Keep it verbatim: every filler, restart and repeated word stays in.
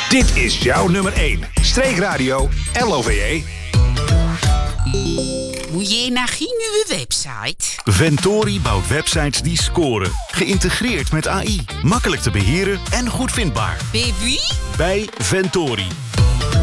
Dit is jouw nummer één. Streekradio L O V E. Moet je naar geen nieuwe website? Ventori bouwt websites die scoren. Geïntegreerd met A I. Makkelijk te beheren en goed vindbaar. Bij wie? Bij Ventori.